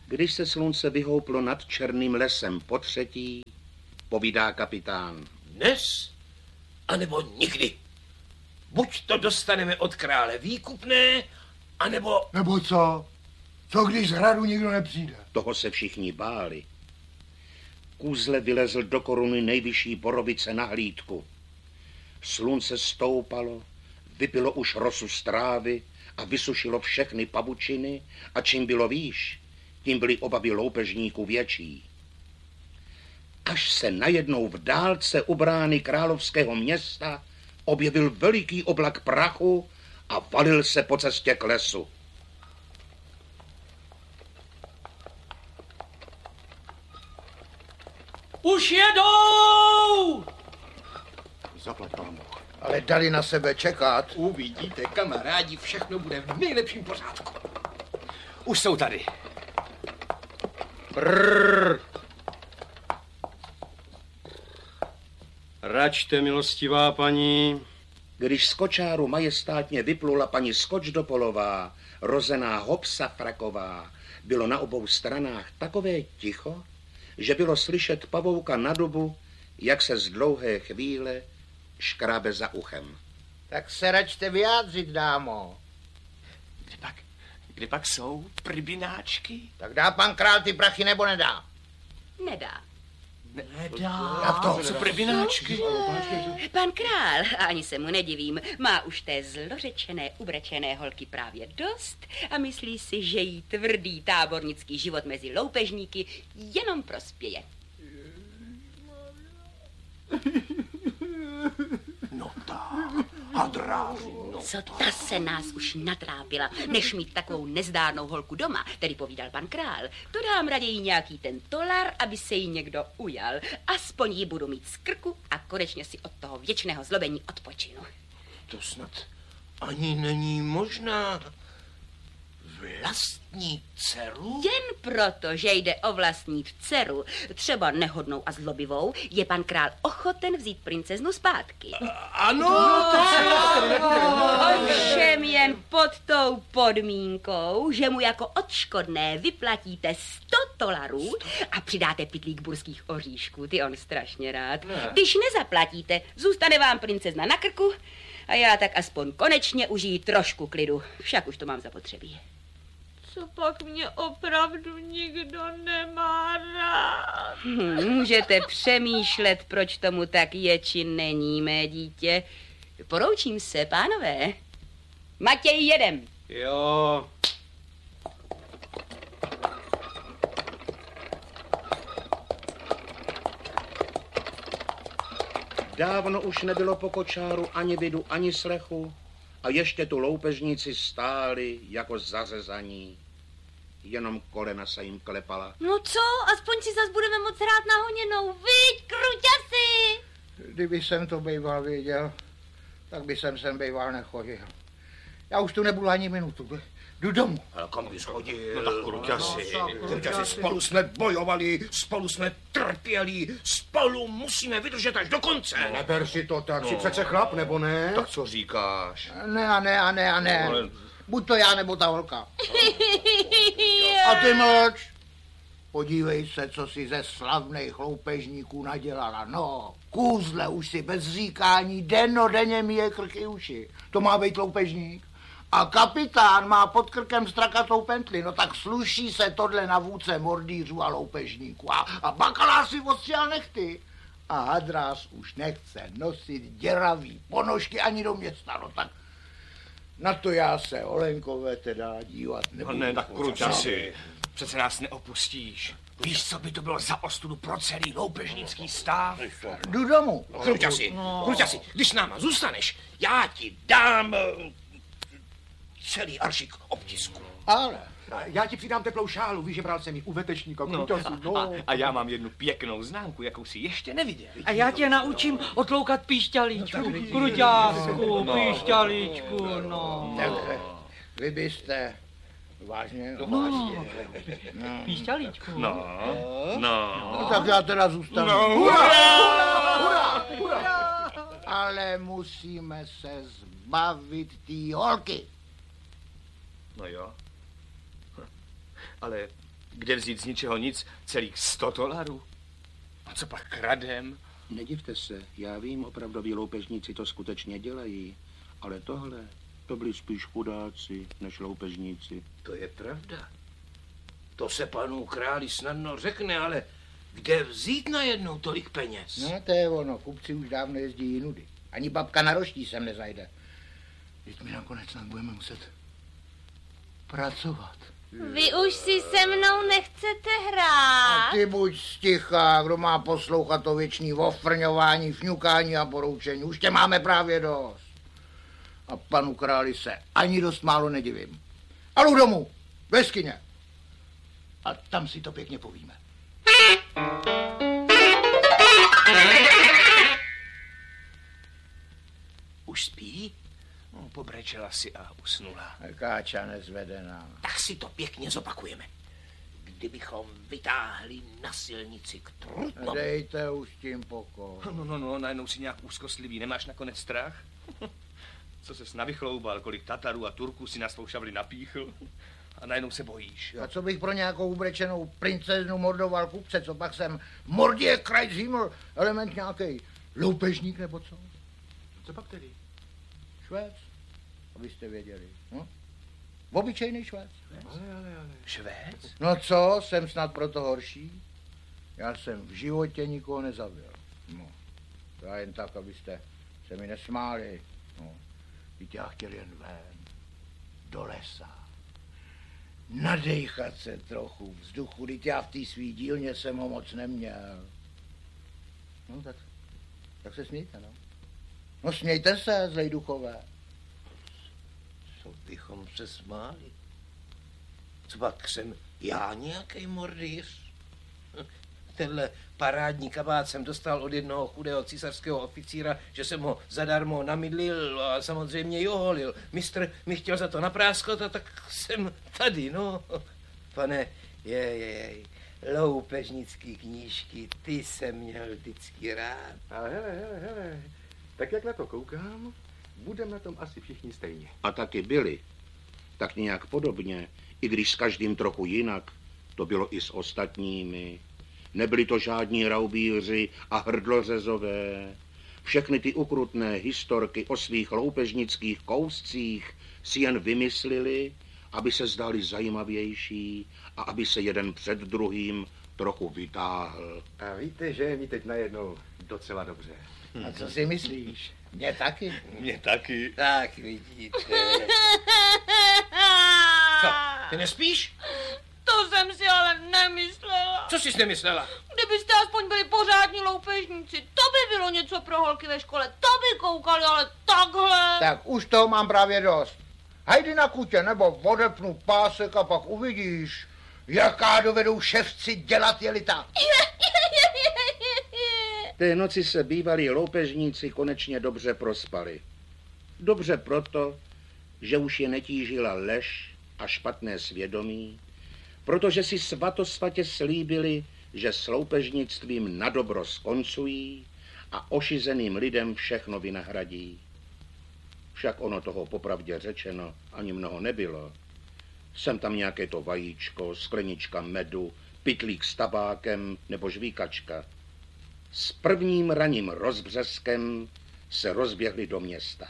Když se slunce vyhouplo nad černým lesem po třetí, povídá kapitán. Dnes, anebo nikdy. Buď to dostaneme od krále výkupné, anebo... Nebo co? Co když z hradu nikdo nepřijde? Toho se všichni báli. Kůzle vylezl do koruny nejvyšší borovice na hlídku. Slunce stoupalo, vypilo už rosu z trávy a vysušilo všechny pavučiny a čím bylo výš, tím byly obavy loupežníků větší. Až se najednou v dálce u brány královského města objevil veliký oblak prachu a valil se po cestě k lesu. Už jedou! Zaplať pámu. Ale dali na sebe čekat. Uvidíte, kamarádi, všechno bude v nejlepším pořádku. Už jsou tady. Brrr. Račte, milostivá paní. Když z kočáru majestátně vyplula paní Skočdopolová, rozená Hopsafraková, bylo na obou stranách takové ticho, že bylo slyšet pavouka na dubu, jak se z dlouhé chvíle škrábe za uchem. Tak se račte vyjádřit, dámo. Kde pak jsou pribináčky? Tak dá pan král ty prachy nebo nedá? Nedá. Nedá. Jak to? Co pribináčky? Pan král, ani se mu nedivím, má už té zlořečené, ubrečené holky právě dost a myslí si, že jí tvrdý tábornický život mezi loupežníky jenom prospěje. No tak, hadráři, no. Co ta se nás už natrápila, než mít takovou nezdárnou holku doma, tedy povídal pan král. To dám raději nějaký ten tolar, aby se jí někdo ujal. Aspoň ji budu mít z krku a konečně si od toho věčného zlobení odpočinu. To snad ani není možná. Vlastní dceru? Jen proto, že jde o vlastnit dceru, třeba nehodnou a zlobivou, je pan král ochoten vzít princeznu zpátky. Ano, Ovšem jen pod tou podmínkou, že mu jako odškodné vyplatíte 100 dolarů a přidáte pytlík burských oříšků, ty on strašně rád. Když nezaplatíte, zůstane vám princezna na krku a já tak aspoň konečně užiji trošku klidu, však už to mám zapotřebí. Co pak mě opravdu nikdo nemá rád? Můžete přemýšlet, proč tomu tak je, či není, mé dítě. Poroučím se, pánové. Matěj, jedem. Jo. Dávno už nebylo po kočáru ani vidu, ani slechu a ještě tu loupežníci stáli jako zařezaní. Jenom kolena se jim klepala. No co, aspoň si zas budeme moc hrát na honěnou. Viď, kruťasy! Kdyby jsem to býval věděl, tak by sem býval nechodil. Já už tu nebudu ani minutu. Jdu domů. Ale kam bys chodil? No tak Kruťasi, spolu jsme bojovali, spolu jsme trpěli, spolu musíme vydržet až do konce. No, neber si to tak, si přece chlap, nebo ne? Tak co říkáš? Ne. Buď to já, nebo ta holka. A ty mlč. Podívej se, co si ze slavných loupežníků nadělala. No, kůzle už si bez říkání dennodenně míje krky uši. To má být loupežník. A kapitán má pod krkem strakatou pentli, no tak sluší se tohle na vůdce mordýřů a loupežníků. A bakalář si ostříhal nechty. A hadrář už nechce nosit děravý ponožky ani do města, no tak na to já se, Olenkové, teda dívat nebudu. Ne, tak Kruťasi, přece nás neopustíš. Víš, co by to bylo za ostudu pro celý loupežnický stav? Jdu domů. Kruťasi, když s náma zůstaneš, já ti dám celý aršik obtisku. Ale Já ti přidám teplou šálu, víš, že bral jsem ji u vetečníka. A já mám jednu pěknou známku, jakou si ještě neviděl. A já tě naučím otloukat píšťalíčku, kruťásku, píšťalíčku, no. Tak vy byste vážně? Píšťalíčku. No, tak já teda zůstanu. Hurá! Ale musíme se zbavit té holky. No jo. Ale kde vzít z ničeho nic celých 100 dolarů? A co pak kradem? Nedivte se, já vím, opravdoví loupežníci to skutečně dělají, ale tohle, to byli spíš chudáci než loupežníci. To je pravda. To se panu králi snadno řekne, ale kde vzít najednou tolik peněz? No to je ono, kupci už dávno jezdí jinudy. Ani babka na roští sem nezajde. Teď mi nakonec snad budeme muset pracovat. Vy už si se mnou nechcete hrát? A ty buď sticha, kdo má poslouchat to věčný ofrňování, fňukání a poroučení. Už tě máme právě dost. A panu králi se ani dost málo nedivím. A jdu domů, do jeskyně. A tam si to pěkně povíme. Už spí? No, pobrečela si a usnula. Káča nezvedená. Tak si to pěkně zopakujeme. Kdybychom vytáhli na silnici k Trutnovu. Dejte už tím pokoj. No, najednou si nějak úzkostlivý. Nemáš nakonec strach? Co ses navychloubal, kolik Tatarů a Turků si na svou šavli napíchl? A najednou se bojíš. A co bych pro nějakou ubrečenou princeznu mordoval kupce, co pak jsem mordě kraj ziml, element nějaký loupežník nebo co? Co pak tedy? Švéd, abyste věděli. No? Obyčejný Švéd. Ale. Švéd? No co, jsem snad proto horší? Já jsem v životě nikoho nezabil. No, to jen tak, abyste se mi nesmáli. No, teď já chtěl jen ven, do lesa. Nadejchat se trochu vzduchu, teď já v té svý dílně jsem ho moc neměl. No tak se smějte, no. No smějte se, zlej duchové. Co bychom se smáli? Co pak jsem já nějaký mordýř? Tenhle parádní kabát jsem dostal od jednoho chudého císařského oficíra, že jsem ho zadarmo namydlil a samozřejmě i oholil. Mistr mi chtěl za to napráskat a tak jsem tady, no. Pane, loupežnický knížky, ty jsem měl vždycky rád. Ale hele, tak jak na to koukám, budeme na tom asi všichni stejně. A taky byli. Tak nějak podobně, i když s každým trochu jinak, to bylo i s ostatními. Nebyli to žádní raubíři a hrdlořezové. Všechny ty ukrutné historky o svých loupežnických kouscích si jen vymyslili, aby se zdali zajímavější a aby se jeden před druhým trochu vytáhl. A víte, že je mi teď najednou docela dobře. A co si myslíš? Mně taky. Mě taky. Tak vidíte. Co, ty nespíš? To jsem si ale nemyslela. Co jsi nemyslela? Kdybyste aspoň byli pořádní loupežníci, to by bylo něco pro holky ve škole, to by koukali, ale takhle. Tak už toho mám právě dost. Hajdi na kutě, nebo odepnu pásek a pak uvidíš, jaká dovedou ševci dělat jelita. Té noci se bývalí loupežníci konečně dobře prospali. Dobře proto, že už je netížila lež a špatné svědomí, protože si svatosvatě slíbili, že s loupežnictvím nadobro skoncují a ošizeným lidem všechno vynahradí. Však ono toho popravdě řečeno ani mnoho nebylo. Sem tam nějaké to vajíčko, sklenička medu, pytlík s tabákem nebo žvíkačka. S prvním raním rozbřeskem se rozběhli do města.